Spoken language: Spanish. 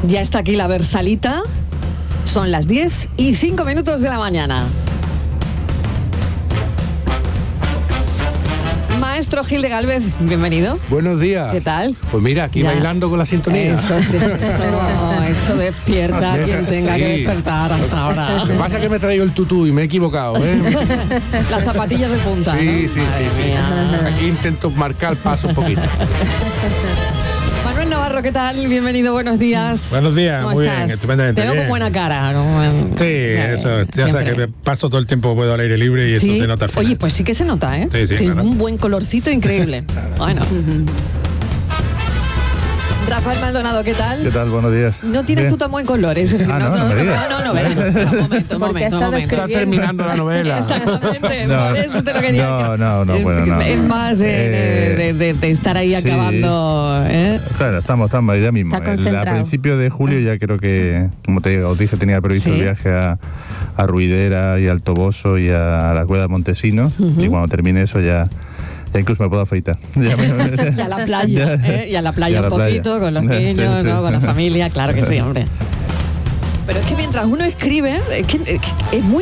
Ya está aquí la Versalita. Son las 10:05 de la mañana. Maestro Gil de Galvez, bienvenido. Buenos días. ¿Qué tal? Pues mira, aquí Ya. Bailando con la sintonía. Eso sí, esto despierta a quien tenga que despertar hasta ahora. Lo que pasa es que me he traído el tutú y me he equivocado, ¿eh? Las zapatillas de punta, Sí, ¿no? sí, sí. Aquí intento marcar el paso un poquito. Manuel Navarro, ¿qué tal? Bienvenido, buenos días. Buenos días, ¿Cómo muy estás? bien, estupendamente Te veo bien. con buena cara. Sí, eso, ya sabes que me paso todo el tiempo puedo al aire libre y eso Sí. se nota al final. Oye, pues sí que se nota, ¿eh? Sí, Tiene claro. un buen colorcito increíble. Bueno. Rafael Maldonado, ¿qué tal? ¿Qué tal? Buenos días. No tienes Bien. tú tan buen color, es decir, No me digas. no, verás. Un momento. Está terminando la novela. Exactamente, No. por eso te lo quería No, bueno, no. Es más de estar ahí sí. acabando, ¿eh? Claro, estamos ya mismo. Está concentrado. A principios de julio ya creo que, como os dije, tenía previsto Sí. el viaje a Ruidera y al Toboso y a la Cueva de Montesinos. Y cuando termine eso ya incluso me puedo afeitar. Y a la playa, ¿eh? Y a la playa un poquito, con los niños, Sí, sí. ¿no? Con la familia, claro que sí, hombre. Pero es que mientras uno escribe, es muy